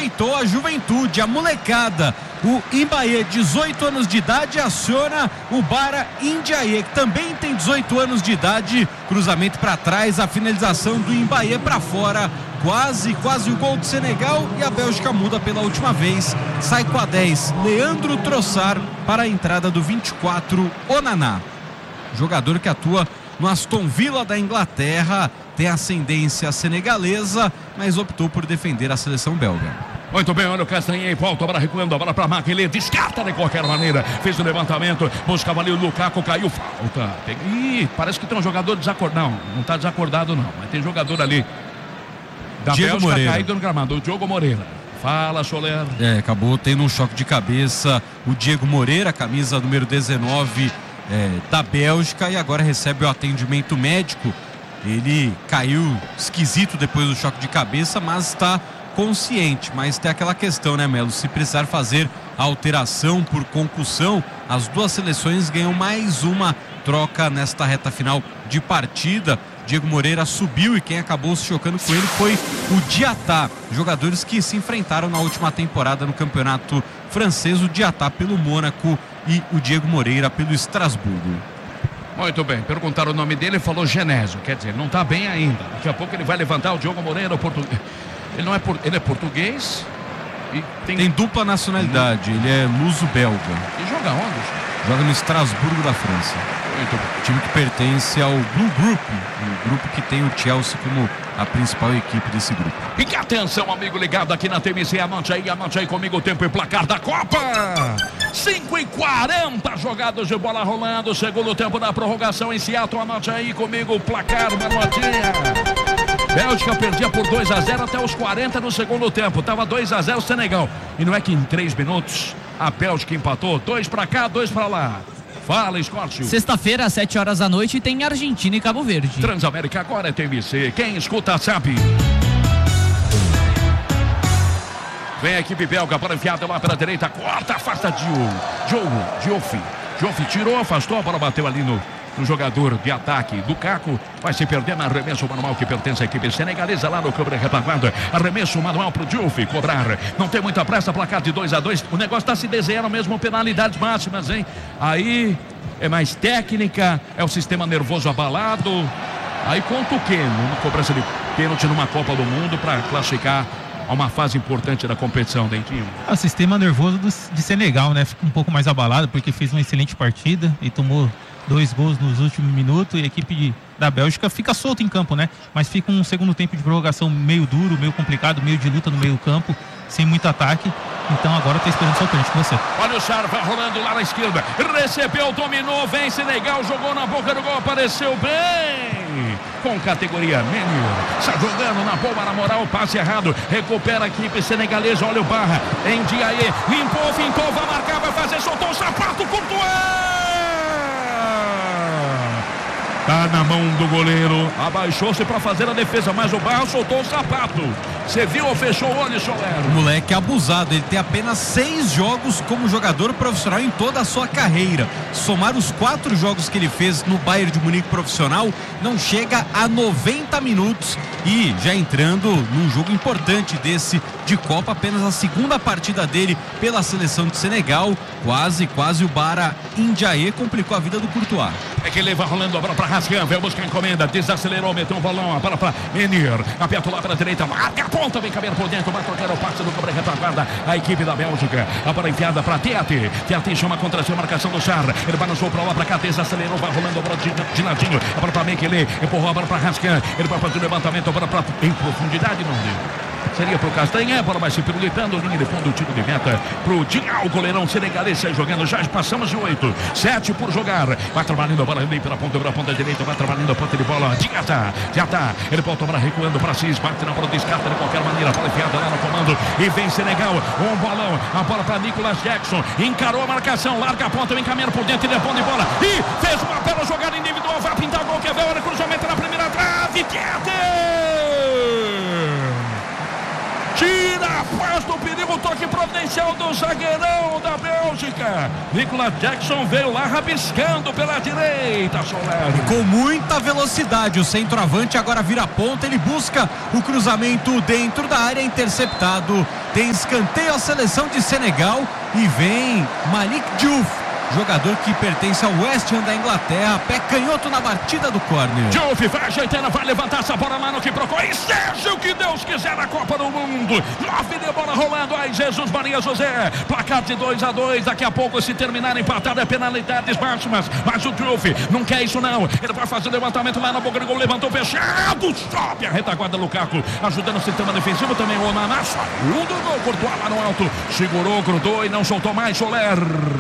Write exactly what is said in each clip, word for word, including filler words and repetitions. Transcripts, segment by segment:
aproveitou a juventude, a molecada. O Imbaê, dezoito anos de idade, aciona o Bara Indiaye, que também tem dezoito anos de idade. Cruzamento para trás, a finalização do Imbaê para fora. Quase, quase o gol do Senegal, e a Bélgica muda pela última vez. Sai com a dez, Leandro Trossard, para a entrada do vinte e quatro, Onaná. Jogador que atua no Aston Villa da Inglaterra, tem ascendência senegalesa, mas optou por defender a seleção belga. Muito bem, olha o Castanheira, volta a bola recuando, a bola para Maquelê, descarta de qualquer maneira, fez o levantamento, buscava ali o Lukaku, caiu, falta. Ih, parece que tem um jogador desacordado, não, não está desacordado não, mas tem jogador ali da Diego Bélgica Moreira. Caído no gramado, o Diogo Moreira. Fala, Soler. É, acabou tendo um choque de cabeça o Diego Moreira, camisa número dezenove é, da Bélgica, e agora recebe o atendimento médico. Ele caiu esquisito depois do choque de cabeça, mas está consciente. Mas tem aquela questão, né, Melo? Se precisar fazer a alteração por concussão, as duas seleções ganham mais uma troca nesta reta final de partida. Diego Moreira subiu e quem acabou se chocando com ele foi o Diatá, jogadores que se enfrentaram na última temporada no campeonato francês, o Diatá pelo Mônaco e o Diego Moreira pelo Estrasburgo. Muito bem, perguntaram o nome dele, falou Genésio, quer dizer, não está bem ainda. Daqui a pouco ele vai levantar o Diogo Moreira, o português. Ele não é por... ele é português e tem... tem dupla nacionalidade, ele é luso-belga. E joga onde? Joga no Estrasburgo da França. Muito bem. Time que pertence ao Blue Group, o grupo que tem o Chelsea como a principal equipe desse grupo. E atenção, amigo ligado aqui na T M C, amante aí, amante aí comigo, o tempo e placar da Copa. cinco e quarenta jogados de bola rolando, segundo tempo da prorrogação em Seattle, amante aí comigo, o placar, uma notinha. Bélgica perdia por dois a zero até os quarenta no segundo tempo, tava dois a zero Senegal. E não é que em três minutos a Bélgica empatou, dois pra cá, dois pra lá. Fala, Escórcio. Sexta-feira, às sete horas da noite, tem Argentina e Cabo Verde. Transamérica agora é T M C. Quem escuta sabe. Vem a equipe belga para enfiada lá pela direita. Corta, afasta Diogo. Diogo, Diofi. Diofi tirou, afastou, a bola bateu ali no, no jogador de ataque. Lukaku vai se perder no arremesso manual que pertence à equipe senegalesa lá no campo de retaguarda. Arremesso manual para o Diofi cobrar. Não tem muita pressa, placar de dois a dois. O negócio está se desenhando mesmo, penalidades máximas, hein? Aí é mais técnica, é o sistema nervoso abalado. Aí conta o quê? Uma cobrança de pênalti numa Copa do Mundo para classificar a uma fase importante da competição, Dentinho. O sistema nervoso do, de Senegal, né? Fica um pouco mais abalado porque fez uma excelente partida e tomou dois gols nos últimos minutos, e a equipe de, da Bélgica fica solta em campo, né? Mas fica um segundo tempo de prorrogação meio duro, meio complicado, meio de luta no meio campo, sem muito ataque. Então agora tá esperando só o pênalti com você. Olha o Sar, vai rolando lá na esquerda, recebeu, dominou, vem Senegal, jogou na boca do gol, apareceu bem com categoria Menor, está jogando na boa, na moral, passe errado, recupera a equipe senegalesa. Olha o Barra, em Ndiaye, limpou, fintou, vai marcar, vai fazer, soltou o sapato, Courtois! Tá na mão do goleiro, abaixou-se para fazer a defesa, mas o Barra soltou o sapato. Você viu ou fechou o olho, Solero? O moleque é abusado, ele tem apenas seis jogos como jogador profissional em toda a sua carreira. Somar os quatro jogos que ele fez no Bayern de Munique profissional, não chega a noventa minutos. E já entrando num jogo importante desse de Copa, apenas a segunda partida dele pela seleção de Senegal. Quase, quase o Bara Ndiaye complicou a vida do Courtois. É que ele vai rolando a bola para Rasgan, vai buscar a encomenda, desacelerou, meteu um balão, a bola para Menir, aperta lá pela direita, marca a ponta, vem cabelo por dentro, vai trocar o passe do cobra retaguarda, a equipe da Bélgica, a bola enfiada para Teati, Teati chama contra a marcação do Char, ele balançou para lá, para cá, desacelerou, vai rolando a bola de, de ladinho, a bola para Mekele, empurrou a bola para Rasgan, ele vai fazer o levantamento, a bola para em profundidade, não deu. Seria pro Castanha, a bola vai se pirulitando, linha de fundo, tiro de meta pro Dial, goleirão senegalês, sai jogando, já passamos de oito, sete por jogar, vai trabalhando a bola ali pela ponta, pela ponta direita, vai trabalhando a ponta de bola, já tá, já tá, ele pode tomar recuando para Cis, bate na bola, descarta de qualquer maneira, a bola enfiada lá no comando, e vem Senegal, um bolão, a bola para Nicolas Jackson, encarou a marcação, larga a ponta, vem caminhando por dentro e depois de bola, e fez uma bela jogada individual, vai pintar o gol, quer ver, olha o cruzamento na primeira trave, tira a paz do perigo, toque providencial do zagueirão da Bélgica. Nicolas Jackson veio lá rabiscando pela direita, Soler. Com muita velocidade, o centroavante agora vira a ponta, ele busca o cruzamento dentro da área, interceptado Tem escanteio a seleção de Senegal e vem Malik Diouf, jogador que pertence ao West Ham da Inglaterra, pé canhoto na batida do córner. Diouf vai ajeitando, vai levantar essa bola lá no que procura. E seja o que Deus quiser na Copa do Mundo. Nove de bola rolando. Ai, Jesus Maria José. Placar de dois a dois. Daqui a pouco, se terminar empatado, é penalidades máximas. Mas o Diouf não quer isso, não. Ele vai fazer o levantamento lá na boca do gol. Levantou fechado. Sobe a retaguarda Lukaku. Ajudando o sistema defensivo também. O Onaná saiu do gol. Courtois lá no alto. Segurou, grudou e não soltou mais. Soler.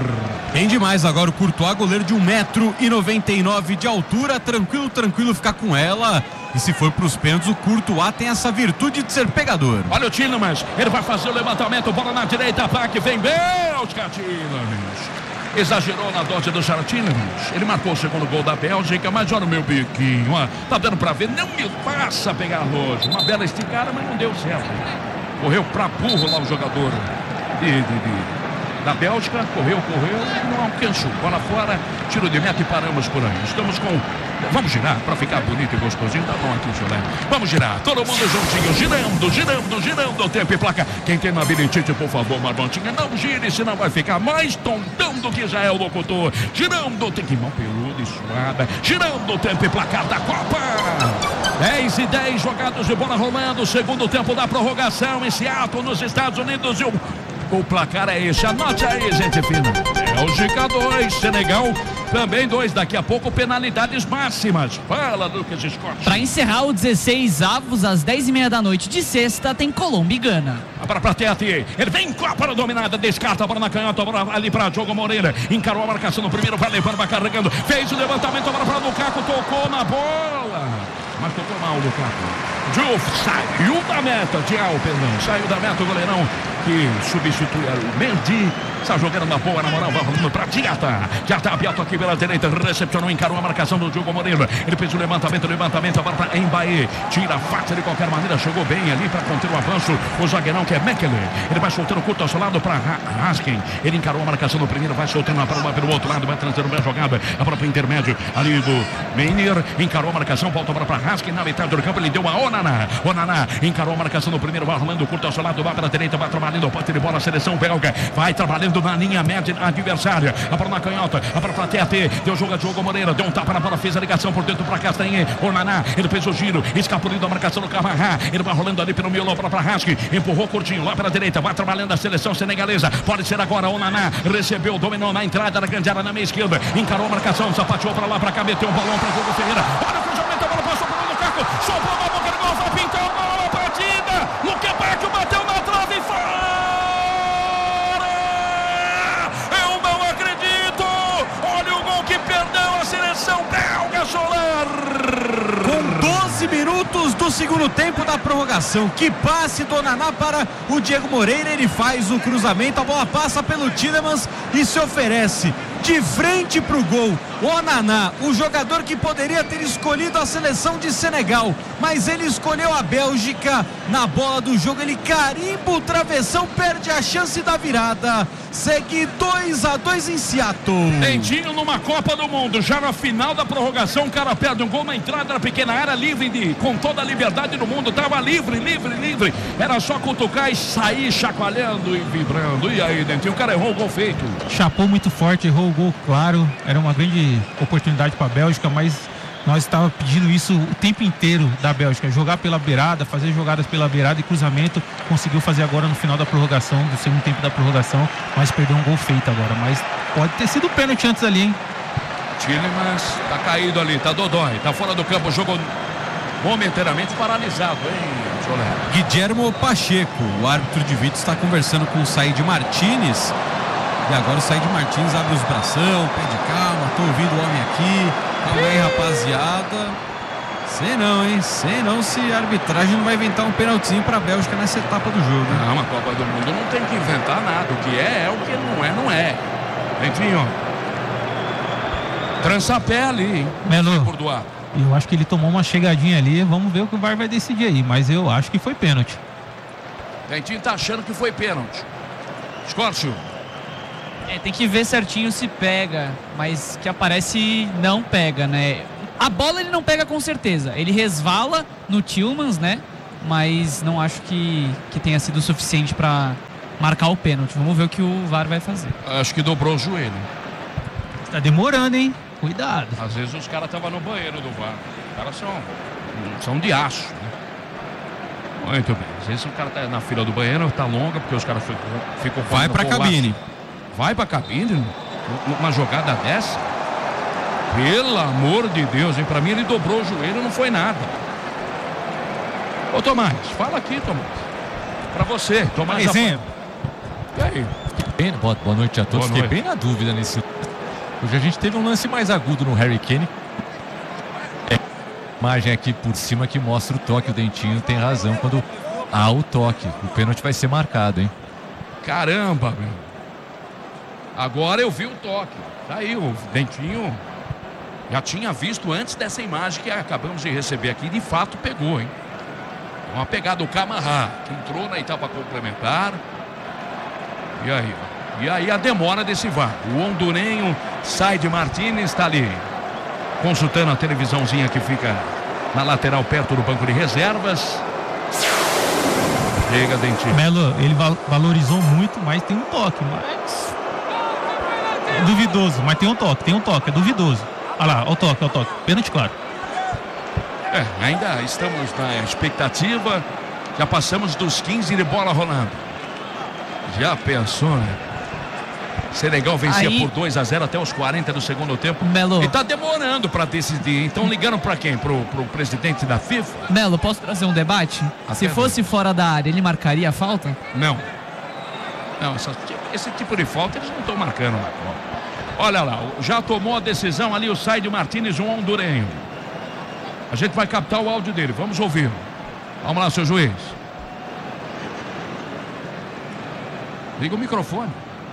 Bem demais agora o Courtois, goleiro de um metro e noventa e nove de altura, tranquilo, tranquilo ficar com ela. E se for para os pênaltis, o Courtois tem essa virtude de ser pegador. Olha o Tielemans, ele vai fazer o levantamento, bola na direita, ataque, vem Bélgica, Tielemans. Exagerou na dose do Charles Tielemans. Ele marcou o segundo gol da Bélgica, mas olha o meu biquinho, ó, tá dando para ver, não me passa a pegar longe. Uma bela esticada, mas não deu certo. Correu para burro lá o jogador de... de, de... da Bélgica, correu, correu, não alcançou. Bola fora, tiro de meta e paramos por aí. Estamos com... Vamos girar para ficar bonito e gostosinho. Tá bom aqui, Solé. Vamos girar, todo mundo juntinho, girando, girando, girando o tempo e placa. Quem tem na habilitite, por favor, Marmontinha, não gire, senão vai ficar mais tontão do que já é o locutor. Girando, tem que mão peluda e suada. Girando o tempo e placar da Copa. dez e dez jogados de bola rolando. Segundo tempo da prorrogação em Seattle, nos Estados Unidos. E o... O placar é esse, anote aí, gente fina. Bélgica dois, Senegal também dois. Daqui a pouco, penalidades máximas. Fala, Lucas Scott. Para encerrar o dezesseis avos, às dez e meia da noite de sexta, tem Colômbia e Gana. Para pra Tete, ele vem com a bola dominada, descarta a bola na canhota, bola ali para Diogo Moreira. Encarou a marcação no primeiro, vai levando, vai carregando. Fez o levantamento, agora para Lukaku, tocou na bola. Mas tocou mal o Lukaku. Diouf saiu da meta, Dial, perdão, saiu da meta o goleirão que substitui o Mendy. Está jogando na boa, na moral, vai rolando para Diata. Diata aberto aqui pela direita, recepcionou, encarou a marcação do Diogo Moreira. Ele fez o levantamento, levantamento agora para Mbaye. Tira fácil de qualquer maneira, chegou bem ali para conter o avanço. O zagueirão que é Mekele. Ele vai soltando curto ao seu lado para Raskin. Ele encarou a marcação no primeiro, vai soltando para uma pelo outro lado, vai trazendo bem jogada. A própria intermédio ali do Meinier. Encarou a marcação, volta para Raskin na metade do campo. Ele deu a Onaná. Onaná encarou a marcação no primeiro, vai rolando curto ao seu lado, vai para a direita, vai trabalhando, pode ter bola, a seleção belga. Vai trabalhando na linha média adversária. A bola na canhota, a bola para Tete. Deu jogo a Diogo Moreira, deu um tapa na bola, fez a ligação por dentro para Castanhe. Onaná, ele fez o giro, escapulindo a marcação do Camarrá. Ele vai rolando ali pelo miolo para Raskin. Empurrou curtinho lá para a direita, vai trabalhando a seleção senegalesa. Pode ser agora Onaná. Recebeu, dominou na entrada da grande área na meia esquerda. Encarou a marcação, sapateou para lá, para cá, meteu um balão para Diogo Ferreira. Olha o cruzamento, a bola passou para o Lukaku. Sobrou na boca do gol, vai pintar o gol, a partida. Lukaku bateu na trave e fora. Eu não acredito. Olha o gol que perdeu a seleção belga, Soler. Com doze minutos do segundo tempo da prorrogação, que passe do Onaná para o Diego Moreira. Ele faz o cruzamento, a bola passa pelo Tielemans e se oferece de frente para o gol. O Onaná, o jogador que poderia ter escolhido a seleção de Senegal, mas ele escolheu a Bélgica. Na bola do jogo, ele carimba o travessão, perde a chance da virada. Segue dois a dois em Seattle. Dentinho numa Copa do Mundo, já na final da prorrogação, o cara perde um gol na entrada da pequena área, livre de, com toda a liberdade do mundo, tava livre, livre, livre. Era só cutucar e sair chacoalhando e vibrando. E aí, Dentinho, o cara errou o gol feito. Chapou muito forte, errou o gol, claro. Era uma grande oportunidade para a Bélgica, mas nós estávamos pedindo isso o tempo inteiro da Bélgica, jogar pela beirada, fazer jogadas pela beirada e cruzamento. Conseguiu fazer agora no final da prorrogação, do segundo tempo da prorrogação, mas perdeu um gol feito agora. Mas pode ter sido pênalti antes ali, hein? Tielemans tá caído ali, tá dodói, tá fora do campo, o jogo momentaneamente paralisado, hein, Soler? Guillermo Pacheco, o árbitro de vídeo, está conversando com o Said Martínez. E agora o Said Martins abre os bração, pede calma, tô ouvindo o homem aqui. Calma aí, rapaziada. Sei não, hein? Sei não se a arbitragem não vai inventar um pênaltizinho pra Bélgica nessa etapa do jogo. Não, uma Copa do Mundo não tem que inventar nada. O que é, é o que não é, não é. Dentinho, trança a pé ali, hein? Melo, eu acho que ele tomou uma chegadinha ali. Vamos ver o que o V A R vai decidir aí. Mas eu acho que foi pênalti. Dentinho tá achando que foi pênalti. Escórcio. É, tem que ver certinho se pega, mas que aparece não pega, né? A bola ele não pega com certeza, ele resvala no Tielemans, né? mas não acho que, que tenha sido o suficiente para marcar o pênalti. Vamos ver o que o V A R vai fazer. Acho que dobrou o joelho. Tá demorando, hein? Cuidado. Às vezes os caras estavam no banheiro do V A R. Os caras são, são de aço, né? Muito bem. Às vezes o cara tá na fila do banheiro, tá longa, porque os caras ficam, ficam Vai pra cabine. Vai pra cabine? Uma jogada dessa? Pelo amor de Deus, hein? Pra mim ele dobrou o joelho, não foi nada. Ô Tomás, fala aqui, Tomás. Pra você, Tomás. Exemplo. E aí? Bem, boa, boa noite a todos. Boa Fiquei noite. bem na dúvida nesse. Hoje a gente teve um lance mais agudo no Harry Kane. É, imagem aqui por cima que mostra o toque. O Dentinho tem razão quando há o toque. O pênalti vai ser marcado, hein? Caramba, meu. Agora eu vi o toque. Tá aí, o Dentinho já tinha visto antes dessa imagem que acabamos de receber aqui. De fato pegou, hein? Uma pegada do Camará, que entrou na etapa complementar. E aí, ó. E aí a demora desse V A R. O hondurenho Said Martínez está ali consultando a televisãozinha que fica na lateral perto do banco de reservas. Chega, Dentinho. Melo, ele val- valorizou muito, mas tem um toque, mas é duvidoso, mas tem um toque, tem um toque, é duvidoso. Olha lá, olha o toque, olha o toque. Pênalti, claro. É, ainda estamos na expectativa. Já passamos dos quinze de bola rolando. Já pensou, né? Senegal vencia Aí- por dois a zero até os quarenta do segundo tempo. Melo. E tá demorando para decidir. Então ligando para quem? Pro, pro presidente da FIFA? Melo, posso trazer um debate? Até Se fosse fora da área, ele marcaria a falta? Não. Não, essa- esse tipo de falta eles não estão marcando na Copa. Olha lá, já tomou a decisão ali o Said Martínez, um hondurenho. A gente vai captar o áudio dele, vamos ouvir. Vamos lá, seu juiz. Liga o microfone.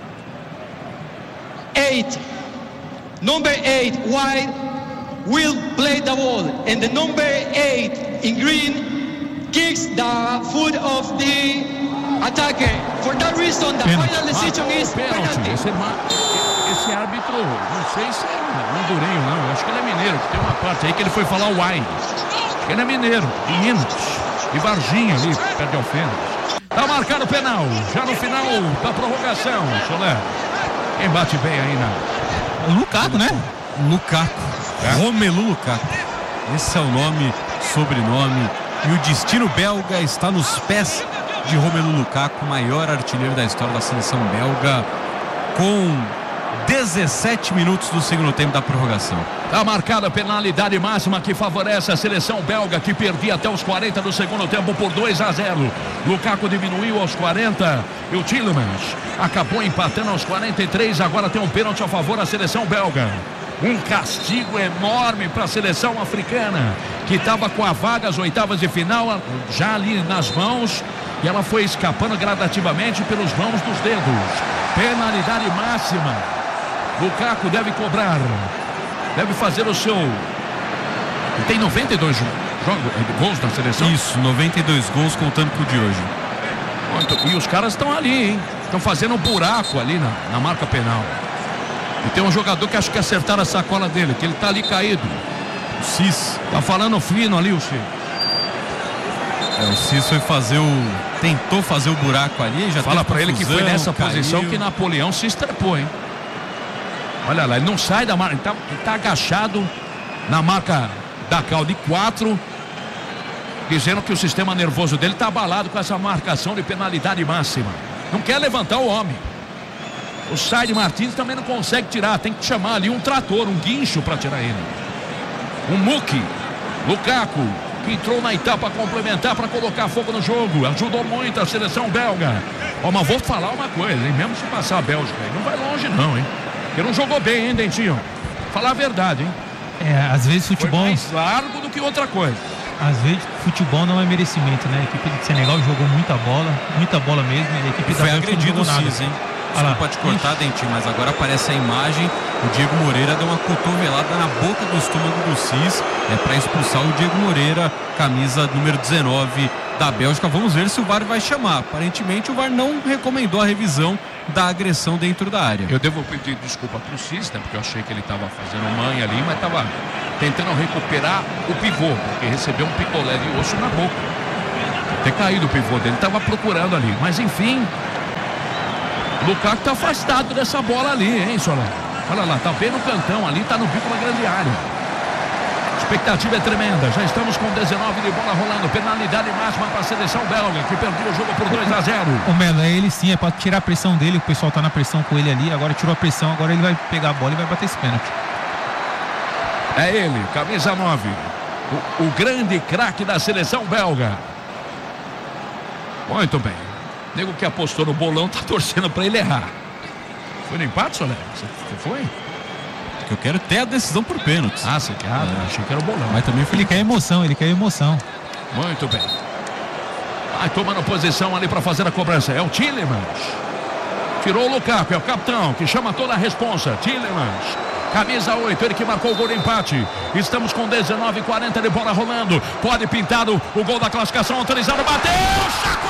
Eight, number eight, white, will play the ball, and the number eight in green kicks the foot of the attacker. For that reason, the Penalty. final decision is Pênalti. penalty. Esse, ma- esse árbitro, não sei se é hondurenho, não. Eu acho que ele é mineiro, que tem uma parte aí que ele foi falar o wide. Acho que ele é mineiro, de Minas. E Varginha ali, perto de Alfenas. Tá marcado o penal, já no final da prorrogação, Soler. Quem bate bem aí na... O Lukaku, né? Lukaku. Romelu Lukaku. Esse é o nome, sobrenome. E o destino belga está nos pés de Romelu Lukaku, maior artilheiro da história da seleção belga, com dezessete minutos do segundo tempo da prorrogação. Tá marcada a penalidade máxima que favorece a seleção belga, que perdia até os quarenta do segundo tempo por dois a zero. Lukaku diminuiu aos quarenta e o Tielemans acabou empatando aos quarenta e três. Agora tem um pênalti a favor da seleção belga. Um castigo enorme para a seleção africana, que estava com a vaga às oitavas de final já ali nas mãos, e ela foi escapando gradativamente pelos mãos dos dedos. Penalidade máxima. Lukaku deve cobrar, deve fazer o seu... Ele tem noventa e dois jogos, gols na seleção. Isso, noventa e dois gols contando com o de hoje. Muito. E os caras estão ali, hein? Estão fazendo um buraco ali na, na marca penal. E tem um jogador que acho que acertaram a sacola dele, que ele tá ali caído. O Cis. Tá falando fino ali o Chico. É, o Cis foi fazer o... Tentou fazer o buraco ali, já Fala teve pra ele que foi confusão, nessa caiu. posição que Napoleão se estrepou, hein? Olha lá, ele não sai da marca, ele tá, ele tá agachado na marca da cal de quatro, dizendo que o sistema nervoso dele tá abalado com essa marcação de penalidade máxima. Não quer levantar o homem. O Said Martínez também não consegue tirar, tem que chamar ali um trator, um guincho para tirar ele. Um muque. Lukaku, que entrou na etapa complementar para colocar fogo no jogo, ajudou muito a seleção belga. Ó, mas vou falar uma coisa, hein? Mesmo se passar a Bélgica, não vai longe não, hein? Ele não jogou bem, hein, Dentinho? Falar a verdade, hein? É, às vezes Foi futebol, mais largo do que outra coisa. às vezes futebol não é merecimento, né? A equipe de Senegal jogou muita bola, muita bola mesmo, e a equipe E da foi Bélgica não agredido o jogou nada. Cis, hein? Olha lá. Desculpa te cortar, Dentinho, mas agora aparece a imagem. O Diego Moreira deu uma cotovelada na boca do estômago do Cis. É para expulsar o Diego Moreira, camisa número dezenove da Bélgica. Vamos ver se o V A R vai chamar. Aparentemente o V A R não recomendou a revisão da agressão dentro da área. Eu devo pedir desculpa pro Cis, né? Porque eu achei que ele estava fazendo manha ali, mas estava tentando recuperar o pivô, porque recebeu um picolé de osso na boca. ter caído o pivô dele, estava procurando ali, mas enfim, Lukaku tá afastado dessa bola ali, hein, Solé? Olha lá, tá bem no cantão ali, tá no bico da grande área. A expectativa é tremenda, já estamos com dezenove de bola rolando, penalidade máxima para a seleção belga, que perdeu o jogo por dois a zero. O Melo, é ele sim, é para tirar a pressão dele, o pessoal tá na pressão com ele ali, agora tirou a pressão, agora ele vai pegar a bola e vai bater esse pênalti. É ele, camisa nove, o, o grande craque da seleção belga. Muito bem. O nego que apostou no bolão tá torcendo para ele errar. Foi no empate, Solé? Você foi? Eu quero ter a decisão por pênaltis. Ah, você quer? Ah, é. Achei que era o bolão. Mas também Ele quer emoção, ele quer emoção. Muito bem. Vai tomando posição ali para fazer a cobrança. É o Tielemans. Tirou o Lukaku, é o capitão que chama toda a responsa. Tielemans. Camisa oito, ele que marcou o gol de empate. Estamos com dezenove e quarenta de bola rolando. Pode pintar o, o gol da classificação autorizado. Bateu!